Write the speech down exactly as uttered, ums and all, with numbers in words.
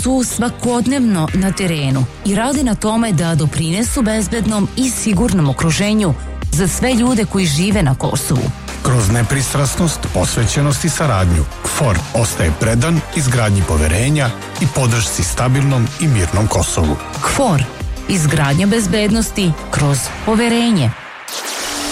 su svakodnevno na terenu i rade na tome da doprinesu bezbednom i sigurnom okruženju za sve ljude koji žive na Kosovu. Kroz nepristrasnost, posvećenost i saradnju, K F O R ostaje predan izgradnji poverenja i podršci stabilnom i mirnom Kosovu. K F O R. Izgradnja bezbednosti kroz poverenje.